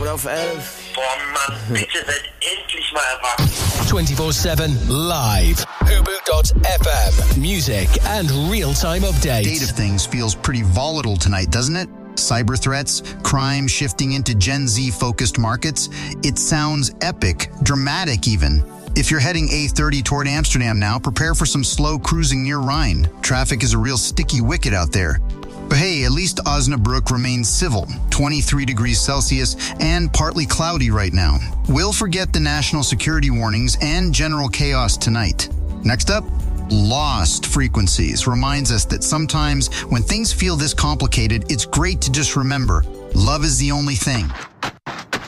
auf 11. Boah, Mann, bitte seid endlich mal erwachsen. 24/7 live. Hubu.fm. Music and real-time updates. The state of things feels pretty volatile tonight, doesn't it? Cyber threats, crime shifting into Gen Z-focused markets. It sounds epic, dramatic even. If you're heading A30 toward Amsterdam now, prepare for some slow cruising near Rhine. Traffic is a real sticky wicket out there. But hey, at least Osnabrück remains civil, 23 degrees Celsius and partly cloudy right now. We'll forget the national security warnings and general chaos tonight. Next up, Lost Frequencies reminds us that sometimes when things feel this complicated, it's great to just remember, love is the only thing.